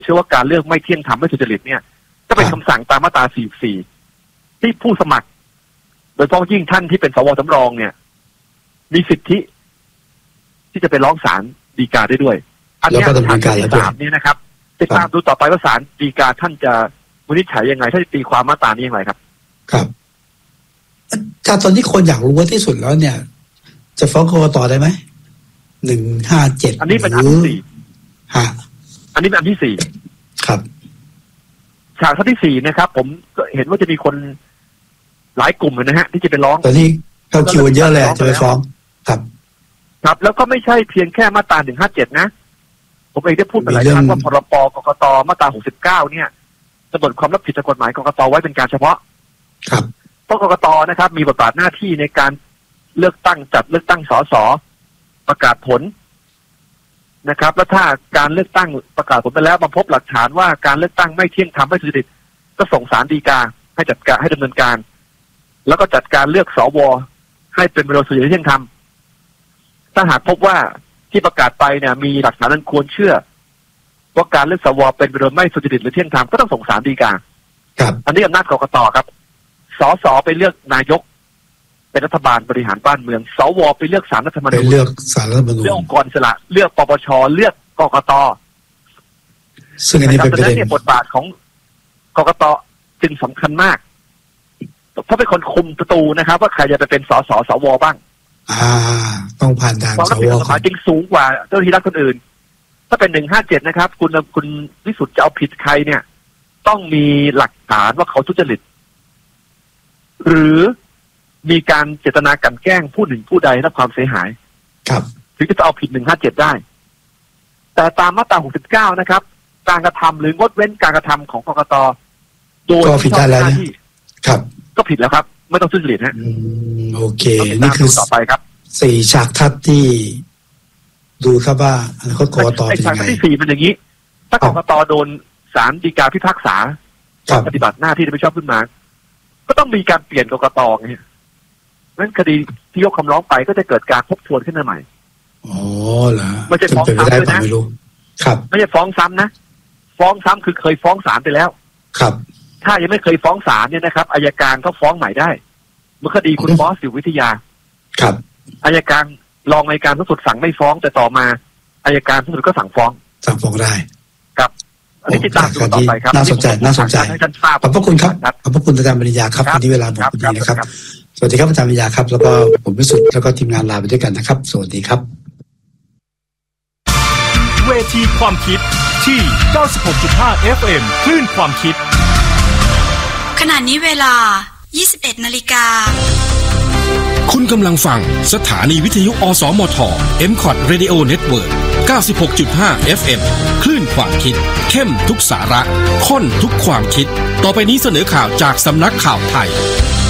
เชื่อว่าการเลือกไม่เที่ยงธรรมไม่สุจริตเนี่ยก็เป็นคำสั่งตามมาตรา 44 ที่ผู้สมัครโดยเฉพาะยิ่งท่านที่เป็นสวสำรองเนี่ยมีสิทธิที่จะไปร้องศาลฎีกาได้ด้วยอันนี้ทางที่3นี้นะครับติดตามดูต่อไปว่าศาลฎีกาท่านจะวินิจฉัยยังไงถ้าจะตีความมาตรานี้อย่างไรครับครับถ้าตอนนี้คนอยากรู้ว่าที่สุดแล้วเนี่ยจะฟ้องกกตได้ไหม157 อันนี้เป็นอันที่4 ฮะอันนี้เป็นอันที่4 ครับฉากที่4นะครับผมก็เห็นว่าจะมีคนหลายกลุ่มนะฮะที่จะไปร้องตอนนี้เข้าคิวเยอะเลยจะไปฟ้องครับครับแล้วก็ไม่ใช่เพียงแค่มาตรา157นะผมเองได้พูดไปหลายครั้งว่าพรบกกตมาตรา69เนี่ยกำหนดความรับผิดทางกฎหมายกกตไว้เป็นการเฉพาะครับเพราะกกตนะครับมีบทบาทหน้าที่ในการเลือกตั้งจัดเลือกตั้งสสประกาศผลนะครับแล้วถ้าการเลือกตั้งประกาศผลไปแล้วมาพบหลักฐานว่าการเลือกตั้งไม่เที่ยงธรรมไม่สุจริตก็ส่งศาลฎีกาให้จัดการให้ดำเนินการแล้วก็จัดการเลือกสวให้เป็นไปโดยสุจริตเที่ยงธรรมถ้าหากพบว่าที่ประกาศไปเนี่ยมีหลักฐานอันควรเชื่อว่าการเลือกสวเป็นไปโดยไม่สุจริตหรือเที่ยงธรรมก็ต้องส่งศาลฎีกาครับอันนี้อำนาจกกตครับสสไปเลือกนายกเป็นรัฐบาลบริหารบ้านเมืองสวไปเลือกศาลรัฐธรรมนูญเลือกศาลรัฐธรรมนูญเลือกองค์กรอิสระเลือกปปชเลือกกกตซึ่งอันนี้เป็นประเด็นบทบาทของกกตจึงสำคัญมากเพราะเป็นคนคุมประตูนะครับว่าใครจะไปเป็นสสสวบ้างต้องผ่านด่านสวจริงสูงกว่าเจ้าหน้าที่รัฐคนอื่นถ้าเป็น157นะครับคุณวิสุทธิ์จะเอาผิดใครเนี่ยต้องมีหลักฐานว่าเขาทุจริตหรือมีการเจตนากลั่นแกล้งผู้หนึ่งผู้ใดรับความเสียหายครับถึงจะเอาผิด157ได้แต่ตามมาตรา69นะครับการกระทำหรืองดเว้นการกระทำของกกตโดยก็ผิดได้แล้วครับก็ผิดแล้วครับไม่ต้องทุจริตฮะโอเคนี่คือต่อไปครับ 4ฉากทัศน์ที่ดูครับว่าอนาคตกกตเป็นยังไงฉากที่4เป็นอย่างนี้ถ้ากกตโดนศาลฎีกาพิพากษาปฏิบัติหน้าที่ไม่ชอบขึ้นมาก็ต้องมีการเปลี่ยนกกตไงนั้นคดีที่ยกคำร้องไปก็จะเกิดการทบทวนขึ้นมาใหม่อ๋อเหรอไม่ใช่ฟ้องซ้ำด้วยนะครับไม่ใช่ฟ้องซ้ำนะฟ้องซ้ำคือเคยฟ้องศาลไปแล้วครับถ้ายังไม่เคยฟ้องศาลเนี่ยนะครับอัยการก็ฟ้องใหม่ได้เมื่อคดีคุณบอสอยู่วิทยาครับอัยการรองอัยการสูงสุดสั่งไม่ฟ้องแต่ต่อมาอัยการสูงสุดก็สั่งฟ้องได้ครับอันนี้ติดตามดูต่อไปครับน่าสนใจขอบพระคุณครับขอบพระคุณอาจารย์ปริญญาครับวันนี้เวลาหมดพอดีนะครับสวัสดีครับอาจารย์ปริญญาครับแล้วก็ผมวิสุทธิ์แล้วก็ทีมงานลาไปด้วยกันนะครับสวัสดีครับเวทีความคิดที่ 96.5 FM คลื่นความคิดขณะนี้เวลา 21:00 น. คุณกำลังฟังสถานีวิทยุอสมท MCOT Radio Network 96.5 FM คลื่นความคิดเข้มทุกสาระข้นทุกความคิดต่อไปนี้เสนอข่าวจากสำนักข่าวไทย